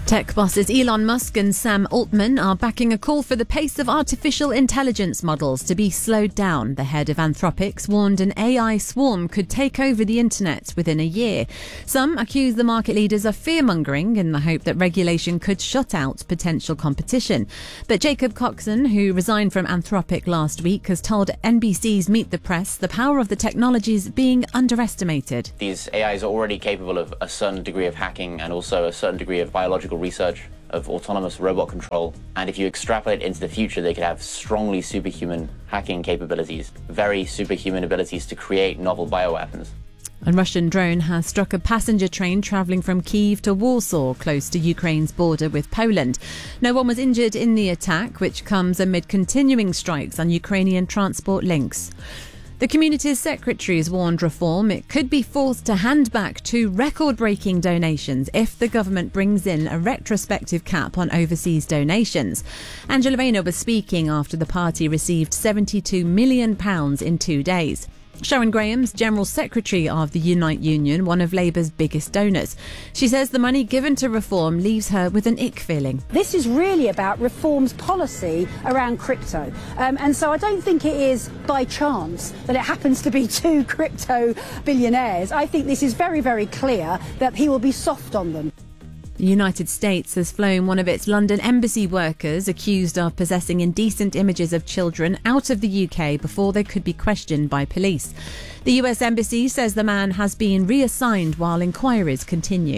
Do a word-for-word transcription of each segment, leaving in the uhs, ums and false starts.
Tech bosses Elon Musk and Sam Altman are backing a call for the pace of artificial intelligence models to be slowed down. The head of Anthropic warned an A I swarm could take over the internet within a year. Some accuse the market leaders of fear-mongering in the hope that regulation could shut out potential competition. But Jacob Coxon, who resigned from Anthropic last week, has told N B C's Meet the Press the power of the technologies being underestimated. These A Is are already capable of a certain degree of hacking and also a certain degree of biological research, of autonomous robot control, and if you extrapolate into the future, they could have strongly superhuman hacking capabilities, very superhuman abilities to create novel bioweapons. A Russian drone has struck a passenger train travelling from Kyiv to Warsaw, close to Ukraine's border with Poland. No one was injured in the attack, which comes amid continuing strikes on Ukrainian transport links. The community's secretaries warned Reform it could be forced to hand back two record-breaking donations if the government brings in a retrospective cap on overseas donations. Angela Rayner was speaking after the party received seventy-two million pounds in two days. Sharon Graham's General Secretary of the Unite Union, one of Labour's biggest donors. She says the money given to Reform leaves her with an ick feeling. This is really about Reform's policy around crypto. Um, and so I don't think it is by chance that it happens to be two crypto billionaires. I think this is very, very clear that he will be soft on them. The United States has flown one of its London embassy workers accused of possessing indecent images of children out of the U K before they could be questioned by police. The U S Embassy says the man has been reassigned while inquiries continue.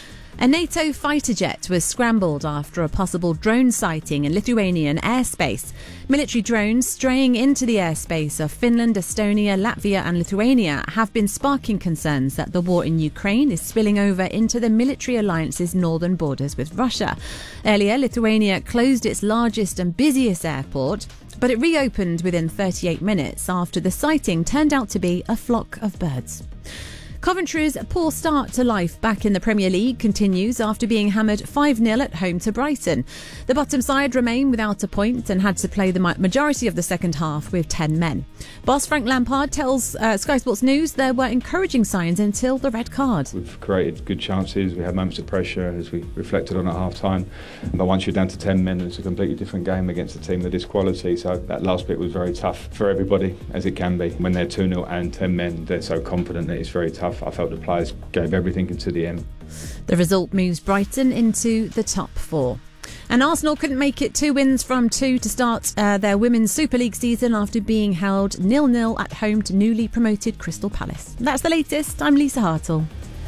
A NATO fighter jet was scrambled after a possible drone sighting in Lithuanian airspace. Military drones straying into the airspace of Finland, Estonia, Latvia and Lithuania have been sparking concerns that the war in Ukraine is spilling over into the military alliance's northern borders with Russia. Earlier, Lithuania closed its largest and busiest airport, but it reopened within thirty-eight minutes after the sighting turned out to be a flock of birds. Coventry's poor start to life back in the Premier League continues after being hammered five nil at home to Brighton. The bottom side remain without a point and had to play the majority of the second half with ten men. Boss Frank Lampard tells uh, Sky Sports News there were encouraging signs until the red card. We've created good chances, we had moments of pressure as we reflected on at half-time. But once you're down to ten men, it's a completely different game against a team that is quality. So that last bit was very tough for everybody, as it can be. When they're two nil and ten men, they're so confident that it's very tough. I felt the players gave everything into the end. The result moves Brighton into the top four. And Arsenal couldn't make it two wins from two to start uh, their Women's Super League season after being held nil nil at home to newly promoted Crystal Palace. That's the latest. I'm Lisa Hartle.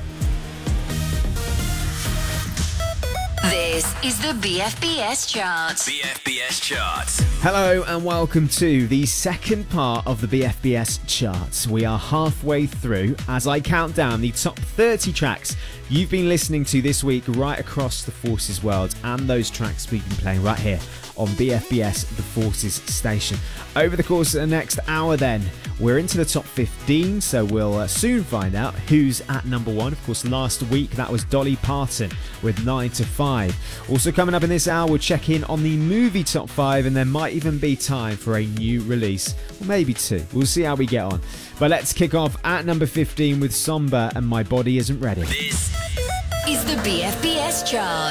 This is the B F B S Charts. B F B S Charts. Hello and welcome to the second part of the B F B S Charts. We are halfway through as I count down the top thirty tracks you've been listening to this week right across the Forces world, and those tracks we've been playing right here on B F B S, the Forces station. Over the course of the next hour then, we're into the top fifteen, so we'll uh, soon find out who's at number one. Of course, last week that was Dolly Parton with nine to five. Also coming up in this hour, we'll check in on the movie top five, and there might even be time for a new release, or maybe two. We'll see how we get on. But let's kick off at number fifteen with Somber and My Body Isn't Ready. This is the B F B S Chart.